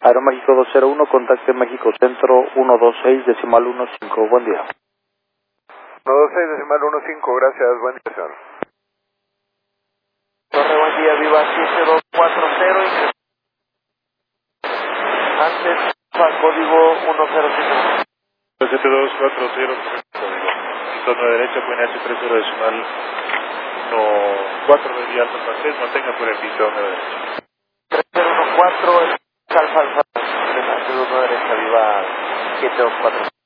Aeroméxico 201, contacte México Centro 126, decimal 15. Buen día. 126, decimal 15, gracias, buen día, señor. Torre, buen día, viva 7240, antes al código 107. 7240, entorno derecha, pueden hacer 30 decimal 14 de alto francés, mantenga por el piso a derecha. 3014, alfa, alfa, 3 derecha, viva 724.